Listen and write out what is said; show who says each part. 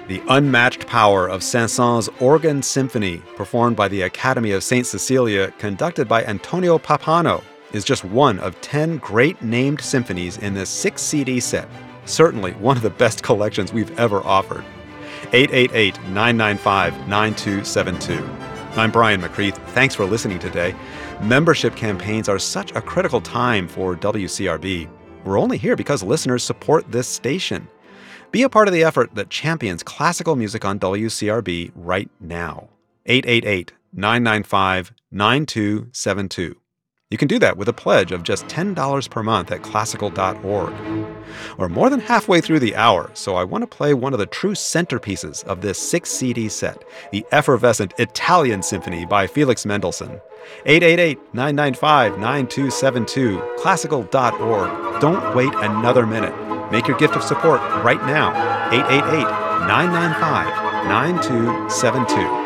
Speaker 1: The unmatched power of Saint-Saëns' Organ Symphony, performed by the Academy of St. Cecilia, conducted by Antonio Pappano, is just one of 10 great named symphonies in this 6-CD set. Certainly one of the best collections we've ever offered. 888-995-9272. I'm Brian McCreath. Thanks for listening today. Membership campaigns are such a critical time for WCRB. We're only here because listeners support this station. Be a part of the effort that champions classical music on WCRB right now. 888-995-9272. You can do that with a pledge of just $10 per month at classical.org. We're more than halfway through the hour, so I want to play one of the true centerpieces of this 6-CD set, the effervescent Italian Symphony by Felix Mendelssohn. 888-995-9272, classical.org. Don't wait another minute. Make your gift of support right now. 888-995-9272.